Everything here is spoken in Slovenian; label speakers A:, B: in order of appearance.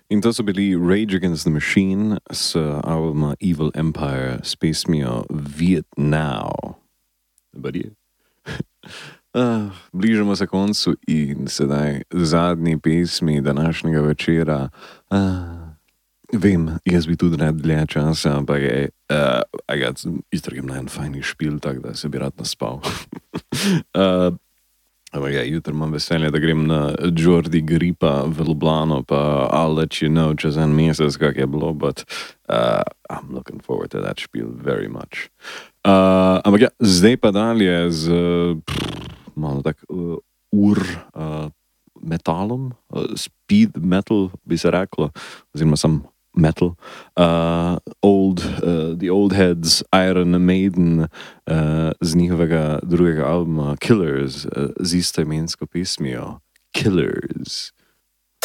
A: In to so bili Rage Against the Machine s albuma Evil Empire s pesmijo Viet Now. Barje. Bližamo se koncu in sedaj zadnji pesmi današnjega večera. Vem, jaz bi tudi rad dlje časa, ampak je, iztrgam na en fajni špil, tako da se bi rad naspal. Ampak ja, jutro imam veselje, da grem na Jordi Gripa v Ljubljano, pa I'll let you know čez en mesec, kak je bilo, but I'm looking forward to that špil very much. Ampak ja, zdaj pa dalje z malo tak metalom, speed metal bi se reklo, oziroma sam metal. The Old Heads, Iron Maiden, z njihovega drugega albuma Killers, z istoimensko pesmijo Killers.